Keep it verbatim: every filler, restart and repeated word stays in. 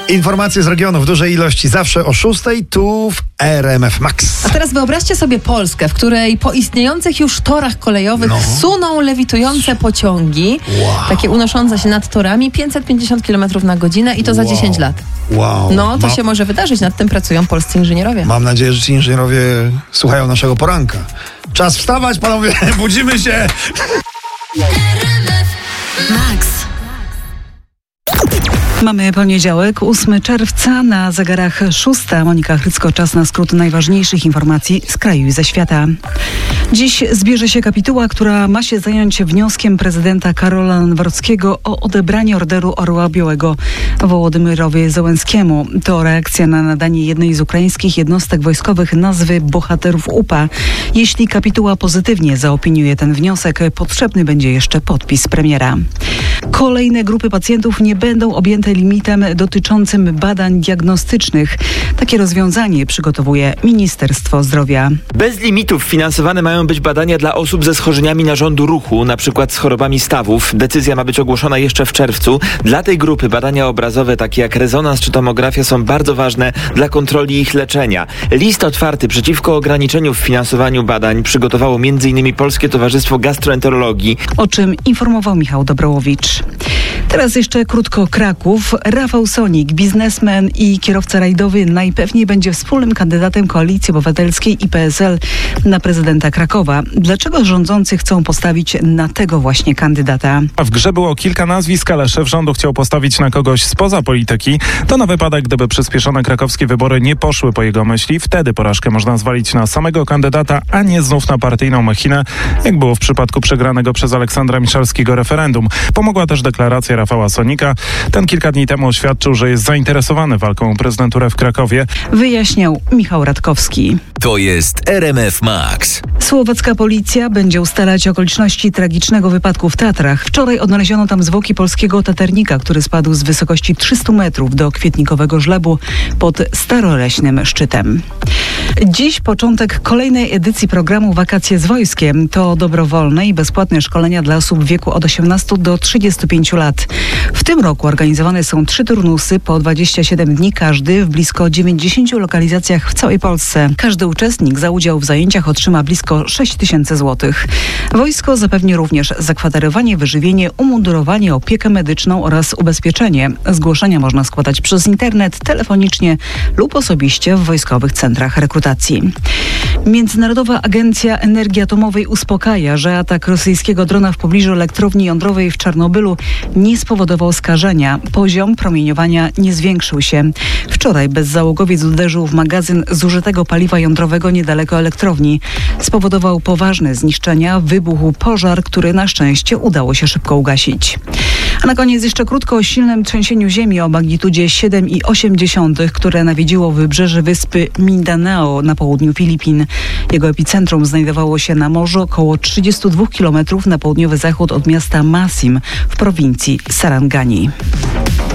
Informacje z regionu w dużej ilości zawsze o szóstej tu w R M F Max. A teraz wyobraźcie sobie Polskę, w której po istniejących już torach kolejowych No. suną lewitujące pociągi, Wow. takie unoszące się nad torami, pięćset pięćdziesiąt kilometrów na godzinę i to za Wow. dziesięć lat. Wow. No, to Ma- się może wydarzyć, nad tym pracują polscy inżynierowie. Mam nadzieję, że ci inżynierowie słuchają naszego poranka. Czas wstawać, panowie, budzimy się. Max. Mamy poniedziałek, ósmego czerwca, na zegarach szósta. Monika Chrycko, czas na skrót najważniejszych informacji z kraju i ze świata. Dziś zbierze się kapituła, która ma się zająć wnioskiem prezydenta Karola Nawrockiego o odebranie Orderu Orła Białego Wołodymyrowi Zełenskiemu. To reakcja na nadanie jednej z ukraińskich jednostek wojskowych nazwy Bohaterów U P A. Jeśli kapituła pozytywnie zaopiniuje ten wniosek, potrzebny będzie jeszcze podpis premiera. Kolejne grupy pacjentów nie będą objęte limitem dotyczącym badań diagnostycznych. Takie rozwiązanie przygotowuje Ministerstwo Zdrowia. Bez limitów finansowane mają być badania dla osób ze schorzeniami narządu ruchu, na przykład z chorobami stawów. Decyzja ma być ogłoszona jeszcze w czerwcu. Dla tej grupy badania obrazowe, takie jak rezonans czy tomografia, są bardzo ważne dla kontroli ich leczenia. List otwarty przeciwko ograniczeniu w finansowaniu badań przygotowało między innymi Polskie Towarzystwo Gastroenterologii. O czym informował Michał Dobrołowicz. Teraz jeszcze krótko Kraków. Rafał Sonik, biznesmen i kierowca rajdowy, najpewniej będzie wspólnym kandydatem Koalicji Obywatelskiej i P S L na prezydenta Krakowa. Dlaczego rządzący chcą postawić na tego właśnie kandydata? W grze było kilka nazwisk, ale szef rządu chciał postawić na kogoś spoza polityki. To na wypadek, gdyby przyspieszone krakowskie wybory nie poszły po jego myśli. Wtedy porażkę można zwalić na samego kandydata, a nie znów na partyjną machinę, jak było w przypadku przegranego przez Aleksandra Miszalskiego referendum. Pomogła też deklaracja Rafała Sonika. Ten kilka dni temu oświadczył, że jest zainteresowany walką o prezydenturę w Krakowie. Wyjaśniał Michał Radkowski. To jest R M F Max. Słowacka policja będzie ustalać okoliczności tragicznego wypadku w Tatrach. Wczoraj odnaleziono tam zwłoki polskiego taternika, który spadł z wysokości trzystu metrów do kwietnikowego żlebu pod staroleśnym szczytem. Dziś początek kolejnej edycji programu Wakacje z Wojskiem. To dobrowolne i bezpłatne szkolenia dla osób w wieku od osiemnastu do trzydziestu pięciu lat. W tym roku organizowane są trzy turnusy po dwadzieścia siedem dni każdy w blisko dziewięćdziesięciu lokalizacjach w całej Polsce. Każdy uczestnik za udział w zajęciach otrzyma blisko sześć tysięcy złotych. Wojsko zapewni również zakwaterowanie, wyżywienie, umundurowanie, opiekę medyczną oraz ubezpieczenie. Zgłoszenia można składać przez internet, telefonicznie lub osobiście w wojskowych centrach rekrutacji. Międzynarodowa Agencja Energii Atomowej uspokaja, że atak rosyjskiego drona w pobliżu elektrowni jądrowej w Czarnobylu nie spowodował skażenia. Poziom promieniowania nie zwiększył się. Wczoraj bezzałogowiec uderzył w magazyn zużytego paliwa jądrowego niedaleko elektrowni. Spowodował poważne zniszczenia, wybuchł pożar, który na szczęście udało się szybko ugasić. A na koniec jeszcze krótko o silnym trzęsieniu ziemi o magnitudzie siedem i osiem dziesiątych, które nawiedziło wybrzeże wyspy Mindanao na południu Filipin. Jego epicentrum znajdowało się na morzu około trzydziestu dwóch kilometrów na południowy zachód od miasta Masim w prowincji Sarangani.